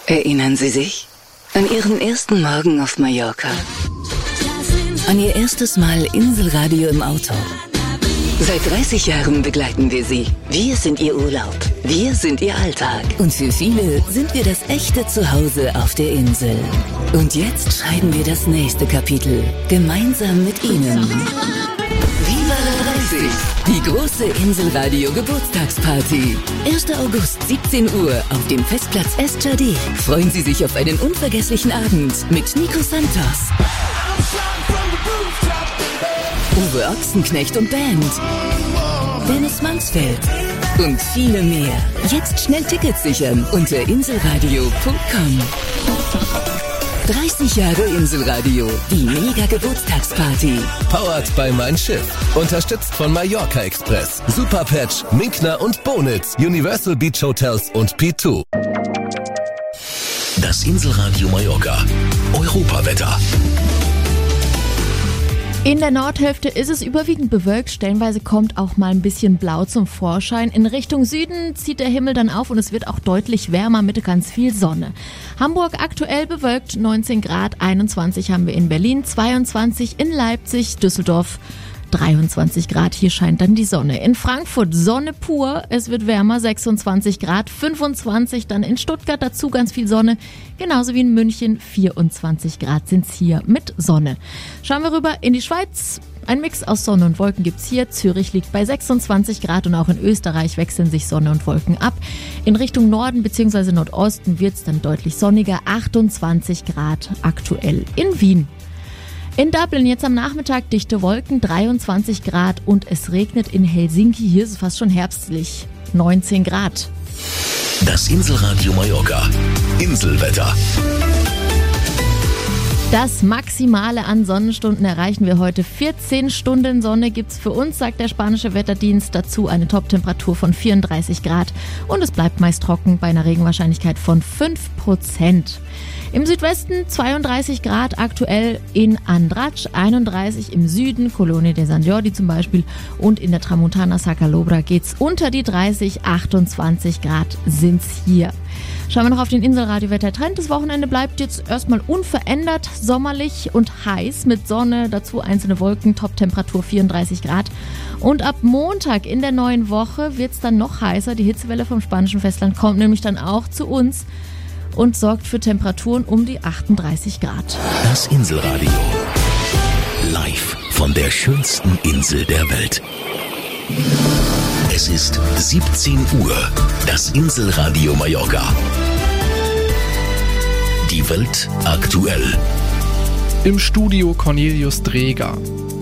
Erinnern Sie sich an Ihren ersten Morgen auf Mallorca? An Ihr erstes Mal Inselradio im Auto? Seit 30 Jahren begleiten wir Sie. Wir sind Ihr Urlaub. Wir sind Ihr Alltag. Und für viele sind wir das echte Zuhause auf der Insel. Und jetzt schreiben wir das nächste Kapitel. Gemeinsam mit Ihnen. Viva la 30! Die große Inselradio-Geburtstagsparty. 1. August, 17 Uhr auf dem Festplatz Estjadé. Freuen Sie sich auf einen unvergesslichen Abend mit Nico Santos, Uwe Ochsenknecht und Band, Dennis Mansfeld und viele mehr. Jetzt schnell Tickets sichern unter inselradio.com. 30 Jahre Inselradio, die Mega-Geburtstagsparty. Powered by Mein Schiff. Unterstützt von Mallorca Express, Superpatch, Minkner und Bonitz, Universal Beach Hotels und P2. Das Inselradio Mallorca. Europawetter. In der Nordhälfte ist es überwiegend bewölkt, stellenweise kommt auch mal ein bisschen Blau zum Vorschein. In Richtung Süden zieht der Himmel dann auf und es wird auch deutlich wärmer mit ganz viel Sonne. Hamburg aktuell bewölkt, 19 Grad, 21 haben wir in Berlin, 22 in Leipzig, Düsseldorf 23 Grad, hier scheint dann die Sonne. In Frankfurt Sonne pur, es wird wärmer, 26 Grad, 25 dann in Stuttgart, dazu ganz viel Sonne, genauso wie in München, 24 Grad sind's hier mit Sonne. Schauen wir rüber in die Schweiz. Ein Mix aus Sonne und Wolken gibt's hier. Zürich liegt bei 26 Grad und auch in Österreich wechseln sich Sonne und Wolken ab. In Richtung Norden bzw. Nordosten wird's dann deutlich sonniger, 28 Grad aktuell in Wien. In Dublin jetzt am Nachmittag dichte Wolken, 23 Grad und es regnet in Helsinki. Hier ist es fast schon herbstlich, 19 Grad. Das Inselradio Mallorca. Inselwetter. Das Maximale an Sonnenstunden erreichen wir heute. 14 Stunden Sonne gibt's für uns, sagt der spanische Wetterdienst. Dazu eine Toptemperatur von 34 Grad und es bleibt meist trocken bei einer Regenwahrscheinlichkeit von 5%. Im Südwesten 32 Grad aktuell in Andratx, 31 im Süden, Colonia de San Jordi zum Beispiel, und in der Tramontana Sacalobra geht's unter die 30, 28 Grad sind's hier. Schauen wir noch auf den Inselradio-Wettertrend. Das Wochenende bleibt jetzt erstmal unverändert, sommerlich und heiß mit Sonne, dazu einzelne Wolken, Toptemperatur 34 Grad. Und ab Montag in der neuen Woche wird's dann noch heißer. Die Hitzewelle vom spanischen Festland kommt nämlich dann auch zu uns und sorgt für Temperaturen um die 38 Grad. Das Inselradio. Live von der schönsten Insel der Welt. Es ist 17 Uhr. Das Inselradio Mallorca. Die Welt aktuell. Im Studio Cornelius Dreger.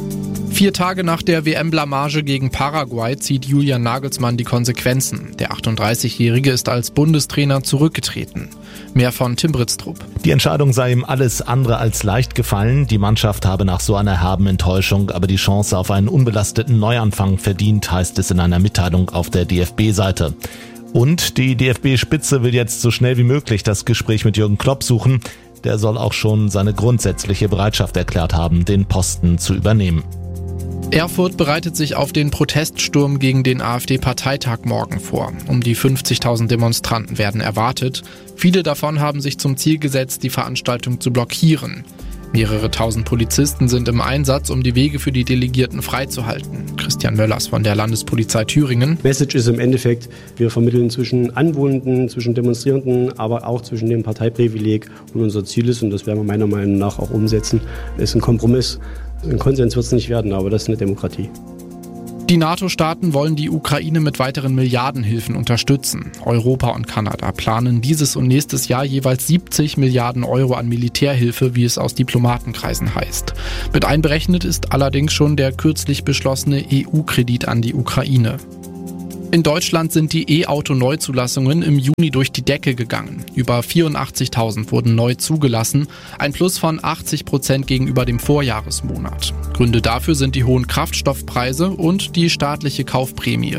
4 Tage nach der WM-Blamage gegen Paraguay zieht Julian Nagelsmann die Konsequenzen. Der 38-Jährige ist als Bundestrainer zurückgetreten. Mehr von Tim Britztrup. Die Entscheidung sei ihm alles andere als leicht gefallen. Die Mannschaft habe nach so einer herben Enttäuschung aber die Chance auf einen unbelasteten Neuanfang verdient, heißt es in einer Mitteilung auf der DFB-Seite. Und die DFB-Spitze will jetzt so schnell wie möglich das Gespräch mit Jürgen Klopp suchen. Der soll auch schon seine grundsätzliche Bereitschaft erklärt haben, den Posten zu übernehmen. Erfurt bereitet sich auf den Proteststurm gegen den AfD-Parteitag morgen vor. Um die 50.000 Demonstranten werden erwartet. Viele davon haben sich zum Ziel gesetzt, die Veranstaltung zu blockieren. Mehrere tausend Polizisten sind im Einsatz, um die Wege für die Delegierten freizuhalten. Christian Möllers von der Landespolizei Thüringen. Message ist im Endeffekt, wir vermitteln zwischen Anwohnenden, zwischen Demonstrierenden, aber auch zwischen dem Parteiprivileg und unser Ziel ist, und das werden wir meiner Meinung nach auch umsetzen, ist ein Kompromiss. Ein Konsens wird es nicht werden, aber das ist eine Demokratie. Die NATO-Staaten wollen die Ukraine mit weiteren Milliardenhilfen unterstützen. Europa und Kanada planen dieses und nächstes Jahr jeweils 70 Milliarden Euro an Militärhilfe, wie es aus Diplomatenkreisen heißt. Mit einberechnet ist allerdings schon der kürzlich beschlossene EU-Kredit an die Ukraine. In Deutschland sind die E-Auto-Neuzulassungen im Juni durch die Decke gegangen. Über 84.000 wurden neu zugelassen, ein Plus von 80% gegenüber dem Vorjahresmonat. Gründe dafür sind die hohen Kraftstoffpreise und die staatliche Kaufprämie.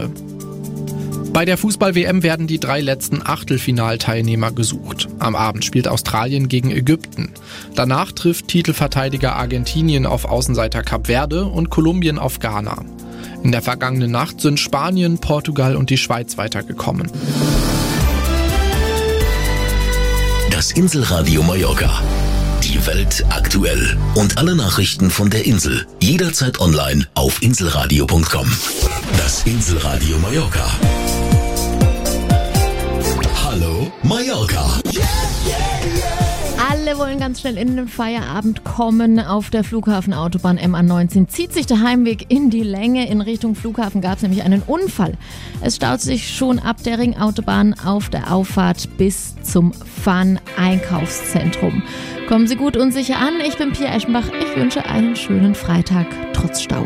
Bei der Fußball-WM werden die 3 letzten Achtelfinalteilnehmer gesucht. Am Abend spielt Australien gegen Ägypten. Danach trifft Titelverteidiger Argentinien auf Außenseiter Kap Verde und Kolumbien auf Ghana. In der vergangenen Nacht sind Spanien, Portugal und die Schweiz weitergekommen. Das Inselradio Mallorca. Die Welt aktuell und alle Nachrichten von der Insel. Jederzeit online auf inselradio.com. Das Inselradio Mallorca. Hallo Mallorca. Alle wollen ganz schnell in den Feierabend kommen. Auf der Flughafenautobahn MA19 zieht sich der Heimweg in die Länge. In Richtung Flughafen gab es nämlich einen Unfall. Es staut sich schon ab der Ringautobahn auf der Auffahrt bis zum Fun-Einkaufszentrum. Kommen Sie gut und sicher an. Ich bin Pia Eschenbach. Ich wünsche einen schönen Freitag trotz Stau.